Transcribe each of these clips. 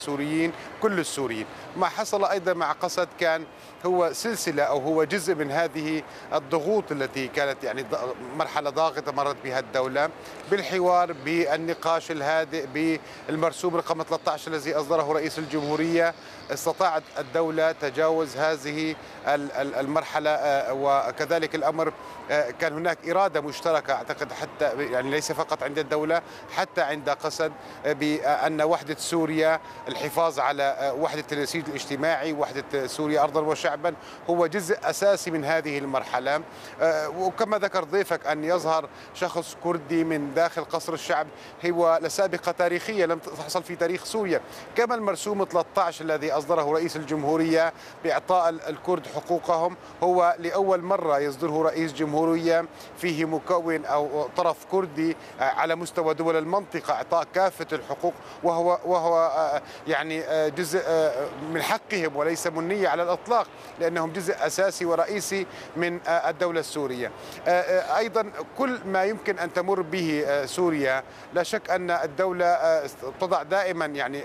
السوريين، كل السوريين. ما حصل أيضا مع قسد كان هو سلسلة أو هو جزء من هذه الضغوط التي كانت يعني مرحلة ضاغطة مرت بها الدولة، بالحوار، بالنقاش الهادئ، بالمرسوم رقم 13 الذي أصدره رئيس الجمهورية. استطاعت الدولة تجاوز هذه المرحلة، وكذلك الأمر كان هناك إرادة مشتركة أعتقد، حتى يعني ليس فقط عند الدولة، حتى عند قسد، بأن وحدة سوريا، الحفاظ على وحدة الرصيد الاجتماعي، وحدة سوريا أرضا وشعبا، هو جزء أساسي من هذه المرحلة. وكما ذكر ضيفك أن يظهر شخص كردي من داخل قصر الشعب هو لسابقة تاريخية لم تحصل في تاريخ سوريا، كما المرسوم 13 الذي أصدره رئيس الجمهورية بإعطاء الكرد حقوقهم، هو لأول مرة يصدره رئيس جمهورية فيه مكون أو طرف كردي على مستوى دول المنطقة، إعطاء كافة الحقوق، وهو يعني جزء من حقهم وليس منية على الإطلاق، لأنهم جزء أساسي ورئيسي من الدولة السورية. أيضا كل ما يمكن أن تمر به سوريا، لا شك أن الدولة تضع دائما يعني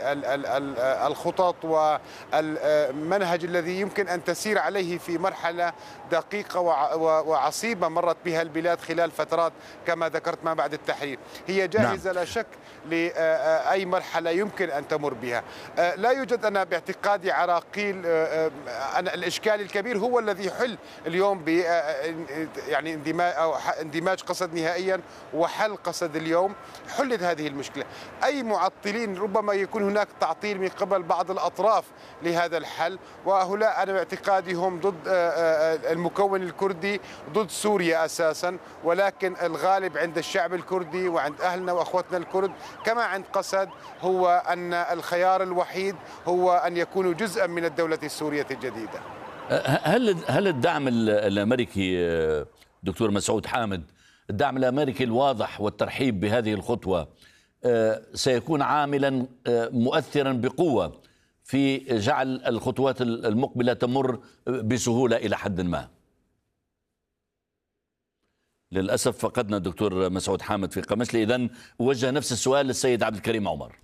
الخطط والمنهج الذي يمكن أن تسير عليه في مرحلة دقيقة وعصيبة مرت بها البلاد خلال فترات كما ذكرت ما بعد التحرير. هي جاهزة لا شك لأي مرحلة يمكن أن تمر بها. لا يوجد، أنا باعتقادي، عراقيل. أنا الإشكال الكبير هو الذي يحل اليوم ب يعني اندماج قسد نهائيا وحل قسد اليوم. حلت هذه المشكلة. أي معطلين، ربما يكون هناك تعطيل من قبل بعض الأطراف لهذا الحل، وهؤلاء أنا باعتقادي هم ضد المكون الكردي، ضد سوريا أساسا، ولكن الغالب عند الشعب الكردي وعند أهلنا وأخوتنا الكرد كما عند قسد هو أن الخيار الوحيد هو أن يكونوا جزءا من الدولة السورية الجديدة. هل الدعم الأمريكي دكتور مسعود حامد، الدعم الأمريكي الواضح والترحيب بهذه الخطوة سيكون عاملا مؤثرا بقوة في جعل الخطوات المقبلة تمر بسهولة إلى حد ما؟ للأسف فقدنا الدكتور مسعود حامد في قمشلي. إذن أوجه نفس السؤال للسيد عبد الكريم عمر.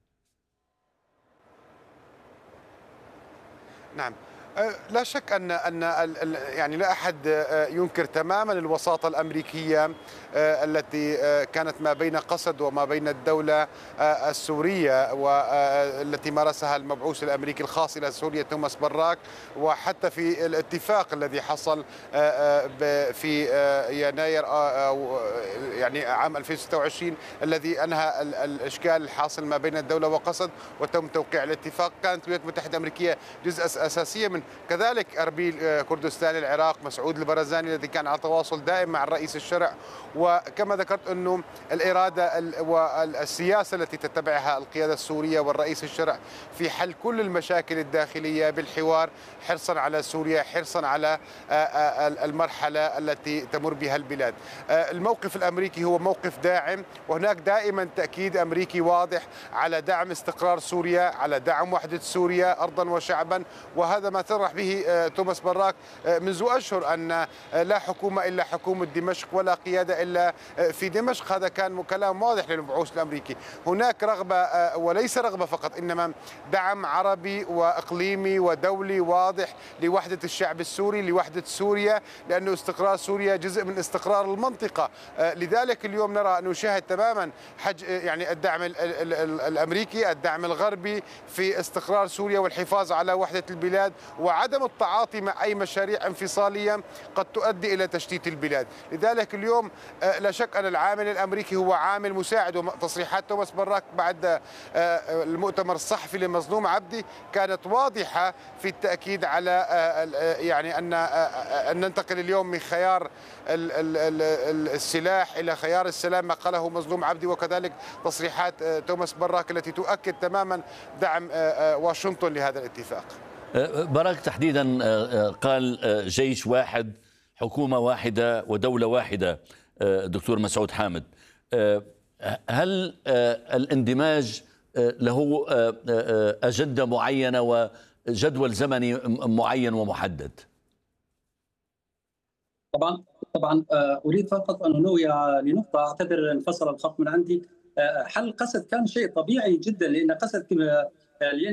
نعم، لا شك أن يعني لا أحد ينكر تماما الوساطة الأمريكية التي كانت ما بين قسد وما بين الدولة السورية، والتي مارسها المبعوث الأمريكي الخاص إلى سوريا توماس براك، وحتى في الاتفاق الذي حصل في يناير يعني عام 2026 الذي أنهى الإشكال الحاصل ما بين الدولة وقسد وتم توقيع الاتفاق. كانت الولايات المتحدة الأمريكية جزء أساسية من، كذلك أربيل كردستان العراق، مسعود البرزاني الذي كان على تواصل دائم مع الرئيس الشرع. وكما ذكرت أنه الإرادة والسياسة التي تتبعها القيادة السورية والرئيس الشرع في حل كل المشاكل الداخلية بالحوار، حرصا على سوريا، حرصا على المرحلة التي تمر بها البلاد. الموقف الأمريكي هو موقف داعم، وهناك دائما تأكيد أمريكي واضح على دعم استقرار سوريا، على دعم وحدة سوريا أرضا وشعبا. وهذا ما صرح به توماس براك منذ أشهر، أن لا حكومة إلا حكومة دمشق ولا قيادة إلا في دمشق. هذا كان كلام واضح للمبعوث الأمريكي. هناك رغبة، وليس رغبة فقط، إنما دعم عربي وإقليمي ودولي واضح لوحدة الشعب السوري، لوحدة سوريا، لأنه استقرار سوريا جزء من استقرار المنطقة. لذلك اليوم نرى أن نشاهد تماما يعني الدعم الأمريكي، الدعم الغربي في استقرار سوريا والحفاظ على وحدة البلاد، وعدم التعاطي مع أي مشاريع انفصالية قد تؤدي إلى تشتيت البلاد. لذلك اليوم لا شك أن العامل الأمريكي هو عامل مساعد. وتصريحات توماس براك بعد المؤتمر الصحفي لمظلوم عبدي كانت واضحة في التأكيد على يعني أن ننتقل اليوم من خيار السلاح إلى خيار السلام، ما قاله مظلوم عبدي، وكذلك تصريحات توماس براك التي تؤكد تماما دعم واشنطن لهذا الاتفاق. براك تحديدا قال جيش واحد، حكومة واحدة، ودولة واحدة. دكتور مسعود حامد، هل الاندماج له أجندة معينة وجدول زمني معين ومحدد؟ طبعا اريد فقط ان انوه لنقطه، اعتذر انفصل الخط من عندي. حل قسد كان شيء طبيعي جدا، لان قسد حاليا